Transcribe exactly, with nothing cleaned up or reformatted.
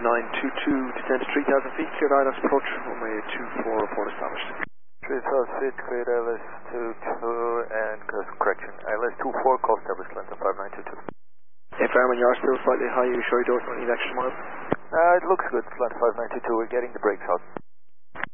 nine two two, descend to three thousand feet, cleared I L S approach, runway two four, report established. three thousand feet, cleared I L S two two, and correction, I L S two four, call established, length of five nine two two. If Airman, you are still slightly high, you sure you don't need extra miles? Uh, it looks good, length five nine two two, we're getting the brakes out.